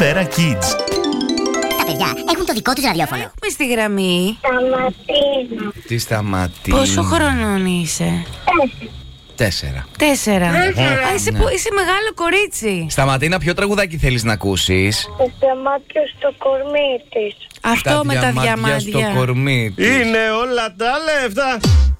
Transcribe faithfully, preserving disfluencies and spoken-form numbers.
Πέρα Kids. Τα παιδιά έχουν το δικό τους ραδιόφωνο. Έχουμε στη γραμμή. Σταματίνα. Τι σταματεί. Πόσο χρονών είσαι? Τέσσερα. Τέσσερα. Α, είσαι, Ναι. που- είσαι μεγάλο κορίτσι. Σταματίνα, ποιο τραγουδάκι θέλεις να ακούσεις? Το διαμάτιο στο κορμί της. Αυτό με τα διαμάντια διαμάντια. στο κορμί της. Είναι όλα τα λεφτά.